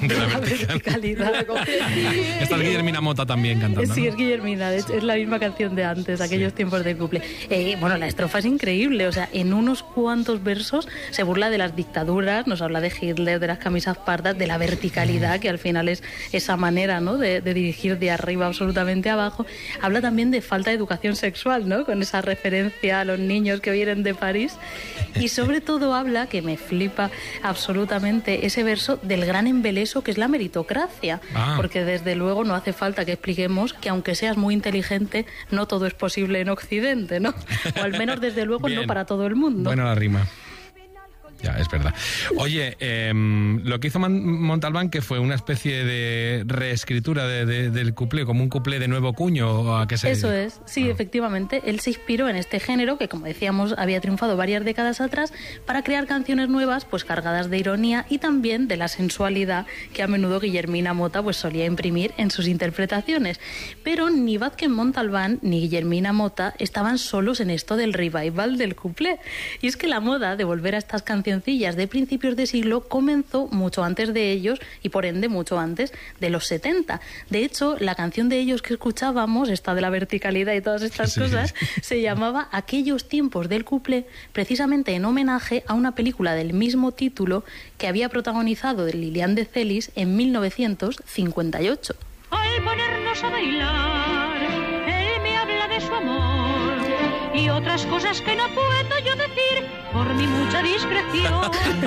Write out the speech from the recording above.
de la verticalidad. Esta es Guillermina Motta también cantando, Sí, ¿no? es Guillermina, es la misma canción de antes, aquellos tiempos del couple. Bueno, la estrofa es increíble, o sea, en unos cuantos versos se burla de las dictaduras, nos habla de Hitler, de las camisas pardas, de la verticalidad, que al final es esa manera, ¿no?, de dirigir de arriba absolutamente abajo. Habla también de falta de educación sexual, ¿no?, con esa referencia a los niños que vienen de París. Y sobre todo habla, que me flipa absolutamente ese verso, del gran embeleso que es la meritocracia. Porque desde luego no hace falta que expliquemos que aunque seas muy inteligente, no todo es posible en Occidente, ¿no? O al menos desde luego no para todo el mundo. Bueno, la rima. Ya, es verdad. Oye, lo que hizo Montalbán, que fue una especie de reescritura del cuplé, como un cuplé de nuevo cuño, ¿a qué se Eso dedica? es, sí, efectivamente. Él se inspiró en este género que, como decíamos, había triunfado varias décadas atrás, para crear canciones nuevas, pues cargadas de ironía y también de la sensualidad que a menudo Guillermina Motta pues solía imprimir en sus interpretaciones. Pero ni Vázquez Montalbán ni Guillermina Motta estaban solos en esto del revival del cuplé. Y es que la moda de volver a estas cancioncillas de principios de siglo comenzó mucho antes de ellos y por ende mucho antes de los 70. De hecho, la canción de ellos que escuchábamos, esta de la verticalidad y todas estas cosas, se llamaba Aquellos tiempos del cuplé, precisamente en homenaje a una película del mismo título que había protagonizado de Lilian de Celis en 1958. Al ponernos a bailar, él me habla de su amor y otras cosas que no puedo yo decir por mi mucha discreción.